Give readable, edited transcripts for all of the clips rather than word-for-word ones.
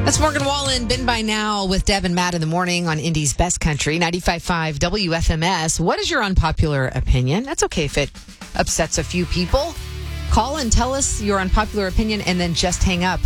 That's Morgan Wallen, Been By Now with Deb and Matt in the morning on Indy's Best Country, 95.5 WFMS. What is your unpopular opinion? That's okay if it upsets a few people. Call and tell us your unpopular opinion and then just hang up,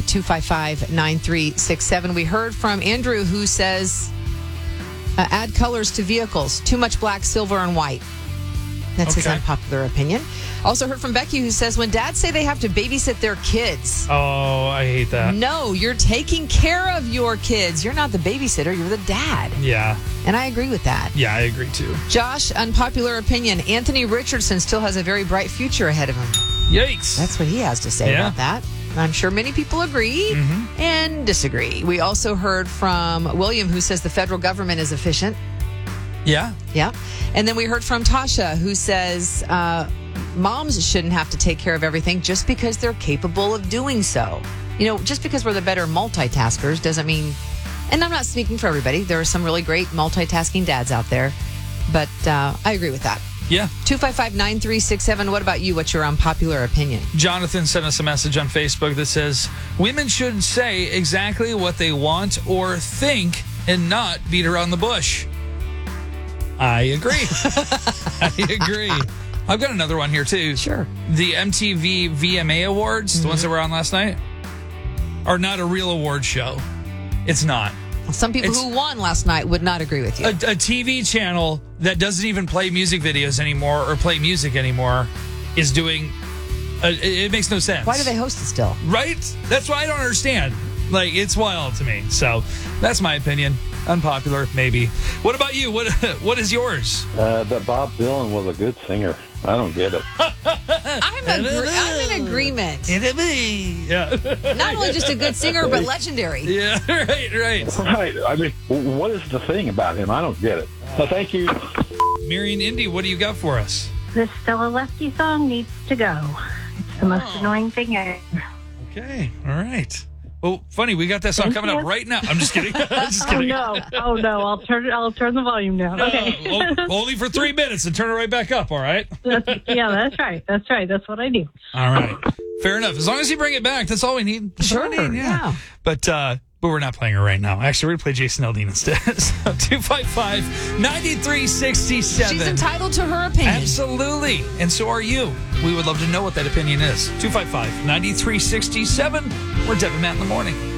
255-9367. We heard from Andrew who says, add colors to vehicles. Too much black, silver, and white. That's his unpopular opinion. Also heard from Becky who says, when dads say they have to babysit their kids. Oh, I hate that. No, you're taking care of your kids. You're not the babysitter. You're the dad. Yeah. And I agree with that. Yeah, I agree too. Josh, unpopular opinion. Anthony Richardson still has a very bright future ahead of him. Yikes. That's what he has to say about that. I'm sure many people agree and disagree. We also heard from William who says the federal government is efficient. Yeah. Yeah. And then we heard from Tasha who says moms shouldn't have to take care of everything just because they're capable of doing so. You know, just because we're the better multitaskers doesn't mean, and I'm not speaking for everybody. There are some really great multitasking dads out there, but I agree with that. Yeah. 255-9367. What about you? What's your unpopular opinion? Jonathan sent us a message on Facebook that says, women should say exactly what they want or think and not beat around the bush. I agree. I agree. I've got another one here, too. Sure. The MTV VMA Awards, the ones that were on last night, are not a real award show. It's not. Some people who won last night would not agree with you. A TV channel that doesn't even play music videos anymore or play music anymore is doing... it makes no sense. Why do they host it still? Right? That's why I don't understand. Like, it's wild to me. So, that's my opinion. Unpopular, maybe. What about you? What is yours? That Bob Dylan was a good singer. I don't get it. I'm in agreement. Yeah. Not only just a good singer, but legendary. Yeah, right. Right. I mean, what is the thing about him? I don't get it. So thank you. Marion Indy, what do you got for us? The Stella Lefty song needs to go. It's the most annoying thing ever. Okay, all right. Well, funny, we got that song coming up right now. I'm just kidding. Just kidding. Oh no! I'll turn the volume down. Okay. Only for 3 minutes and turn it right back up. All right. That's right. That's what I do. All right. Fair enough. As long as you bring it back, that's all we need. That's all we need, yeah. But we're not playing her right now. Actually, we're going to play Jason Aldean instead. So 255-9367. She's entitled to her opinion. Absolutely. And so are you. We would love to know what that opinion is. 255-9367. We're Deb and Matt in the morning.